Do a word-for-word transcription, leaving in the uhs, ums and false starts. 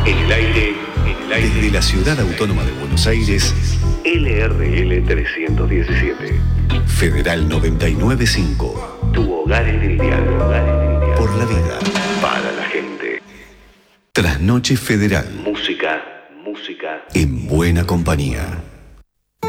En el aire, en el aire. Desde la Ciudad Autónoma de Buenos Aires, L R L trescientos diecisiete. Federal noventa y nueve punto cinco. Tu hogar en el dial. Hogar en el dial. Por la vida. Para la gente. Trasnoche Federal. Música, música. En buena compañía.